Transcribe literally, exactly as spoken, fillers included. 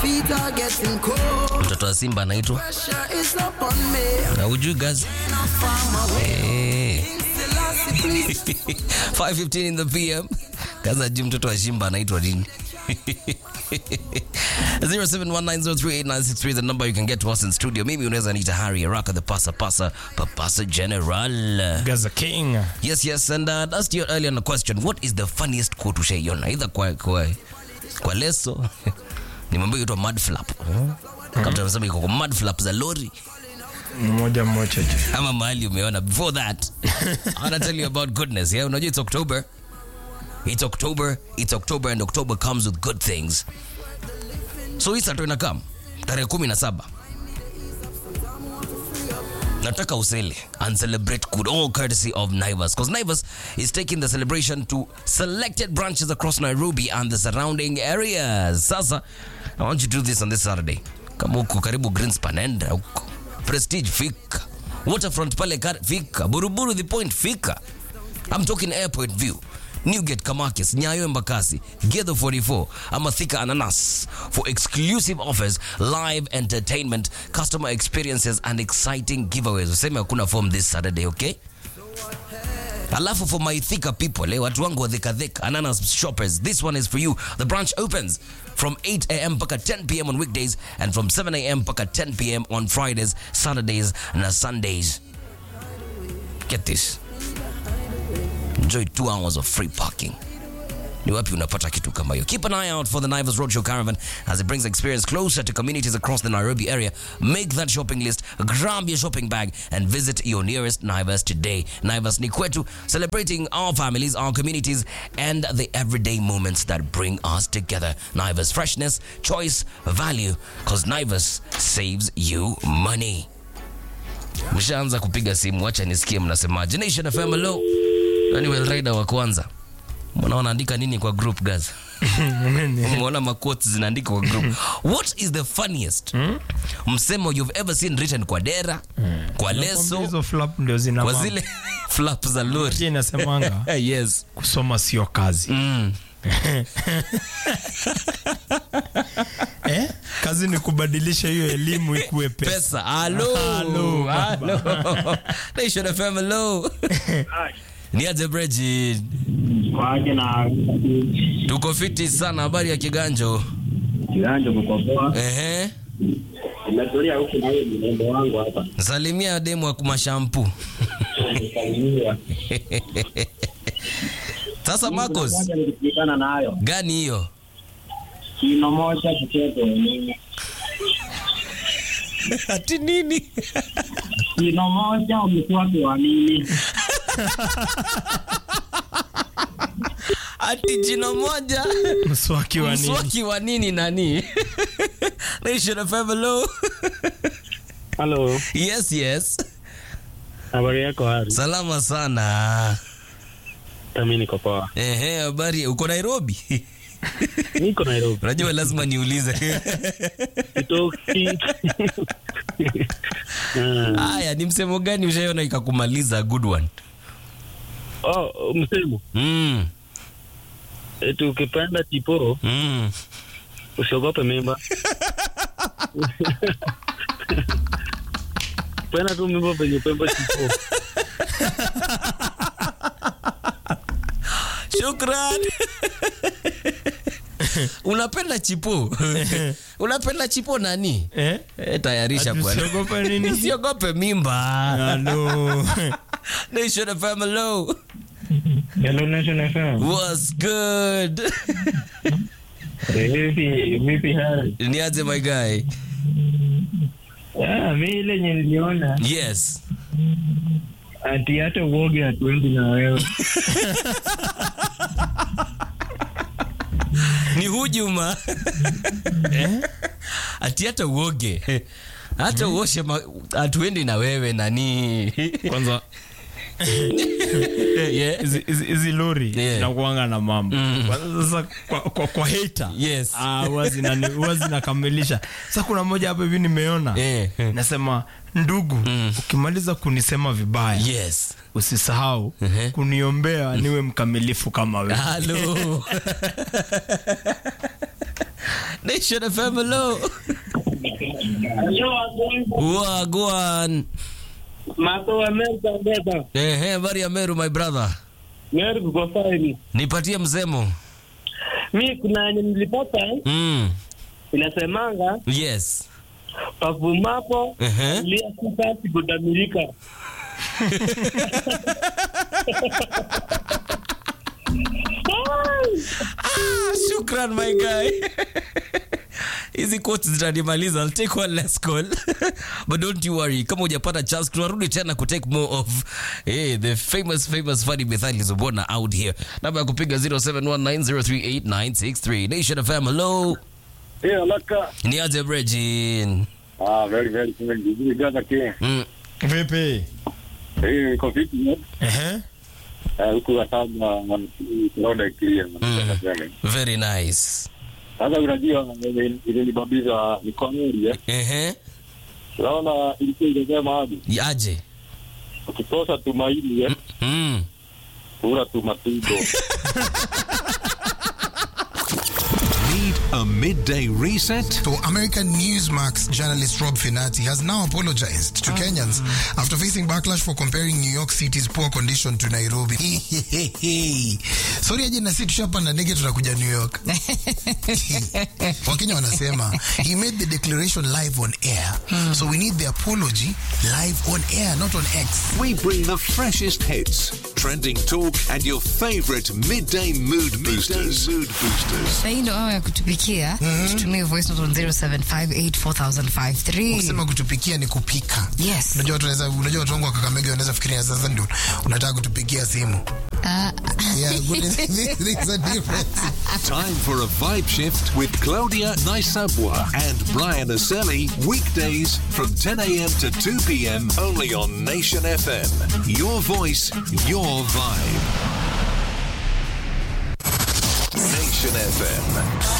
feet are getting cold. Mtoto wa Simba anaitwa. Pressure is upon me. Na ujui guys. Eh. five fifteen in the P M. Kaza jim mtoto wa Simba anaitwa nini? zero seven one nine zero three eight nine six three is the number you can get to us in studio. Mimi unaweza nita Harry Araka the Pasa Pasa Papasa General. Gaza King. Yes, yes, and uh, asked you earlier on a question. What is the funniest quote ushaiona? Either kwa kwa kwa leso ni mambo yaitwa mud flap. Kama tunasema iko kwa mud flap za lori. Mmoja mmoja tu. Ama mahali umeona. Before that, I want to tell you about goodness. Yeah, unajua it's October. It's October. It's October and October comes with good things. So Easter ina come tarehe kumi na saba. Nataka usele and celebrate good, all courtesy of Naivas, because Naivas is taking the celebration to selected branches across Nairobi and the surrounding areas. Sasa, I want you to do this on this Saturday. Kama uko karibu Greenspan, enda huko. Prestige fika. Waterfront pale fika. Buruburu the Point fika. I'm talking Airport View, Newgate, Kamakis, Nyayo Mbakasi, Gather forty-four, Amathika Ananas for exclusive offers, live entertainment, customer experiences and exciting giveaways. Useme hakuna form this Saturday, okay? Alafu for my Thika people, eh, watu wangu wa Thika Thika, Ananas shoppers, this one is for you. The branch opens from eight a m mpaka ten p m on weekdays and from seven a m mpaka ten p m on Fridays, Saturdays and Sundays. Get this. Enjoy two hours of free parking. Ni wapi unapata kitu kama hiyo? Keep an eye out for the Naivas Roadshow Caravan as it brings experience closer to communities across the Nairobi area. Make that shopping list, grab your shopping bag and visit your nearest Naivas today. Naivas ni kwetu, celebrating our families, our communities and the everyday moments that bring us together. Naivas freshness, choice, value, because Naivas saves you money. Mshaanza kupiga simu, acha nisikie mnasemaje. Nation F M hello. Nani well rider wa kwanza? Mbona wanaandika nini kwa group guys? Mbona ma quotes zinaandikwa kwa group? What is the funniest hmm? msemo you've ever seen written kwa dera, hmm. kwa leso? Hizo flap ndio zina kwa zile flap za lori. Je, inasemanga? Yes. Kusoma sio kazi. Mm. Eh? Kazi ni kubadilisha hiyo elimu ikuwe pesa. Pesa. Hello. Hello. Hello. Nation F M hello. Ni aje Bridget? Kwaje na tuko fiti sana. Habari ya Kiganjo? Kiganjo mko poa? Ehe. Nimetoria huko na yeye mlembo wangu hapa. Salimia demu wa kumashampu. Sasa Marcos. Nilikutana nayo. Gani hiyo? Kino moja kiteto nini? Ati nini? Kino moja umekuwa kwa nini? Ati jino moja mswaki wa nini? Mswaki wa nini nani? Nation of hello. Hello. Yes, yes. Habari yako Hari? Salama sana. Mimi niko poa. Ehe, habari uko Nairobi? Niko Nairobi. Unajua lazima niulize. Kitoki. Haya, ni msemo gani ushaona ikakumaliza good one? Oh, msemo. Mm. Etu ukipenda tipo. Mm. Usiogope mimba. Pena tu mimba penye pemba tipo. Shukran. Unapenda chipo? Unapenda chipo nani? Eh? Eh, tayarisha bwana. Usiogope nini? Usiogope mimba. Hello. Nation F M hello. Hello Nation F M. What's good? Vipi vipi Hari? Niaje my guy? Ah, mimi ile niliona. Yes. Ati hata uoge hatuendi na wewe. Ni hujuma. Eh? Ati hata uoge. Hata uoshe hatuendi na wewe nani? Kwanza yeah. Izi lori yeah. na kuanga na mambo. Mm. Sasa kwa, kwa, kwa hater. Yes. Ah, wazi na wazi na kamilisha. Sasa kuna mmoja hapa hivi nimeona. Yeah. Nasema ndugu, mm. ukimaliza kunisema vibaya. Yes. Usisahau uh-huh. kuniombea niwe mkamilifu kama wewe. Hello. Nation F M, hello. Wagwan. Mato Amerika beba. Eh, hey, habari ya Meru my brother. Meru kwa faini. Nipatie msemo. Mi kuna nilipata Mm. inasemanga Yes. pavumapo Uh-huh. lia sasa sikutamilika. Ah, shukran my guy. Hizi quotes zitanimaliza. I'll take one last call. But don't you worry. Kama hujapata chance tunarudi tena ku take more of hey, the famous famous funny methali zobona out here. Namba ya kupiga zero seven one nine zero three eight nine six three. Nation F M, hello. Hey, alaka. Ni aje Brejin. Ah, very very very good. Gaza ke. Mm. Vipi? Eh, confiti ne? Ehe. Eh, huku ataga mnaona clear. Very nice. Sasa unajua ile nibabiza ni kwa nini eh? Ehe. Naona ilikuwa inasema hadi. Aje. Ukitosa tumaini eh? Mm. Pura tumatudo. Need a midday reset? So American Newsmax journalist Rob Finati has now apologized to Kenyans after facing backlash for comparing New York City's poor condition to Nairobi. Sorry aje na sisi tushapanda ndege tunakuja New York. Wakenya wanasema he made the declaration live on air. So we need the apology live on air, not on X. We bring the freshest hits, trending talk, and your favorite midday mood boosters. Mood boosters. Sasa ndio hawa ya kutupikia. Tutumie voice note on zero seven five eight four thousand five three. Ukisema kutupikia ni kupika. Yes. Unajua watu wanaweza unajua watu wangu wa Kakamega wanaweza fikiria sasa ndio unataka kutupikia simu. Uh, Yeah, good. There's a difference. Time for a vibe shift with Claudia Naisabwa and Brian Aseli. Weekdays from ten a.m. to two p.m. only on Nation F M. Your voice, your vibe. Nation F M.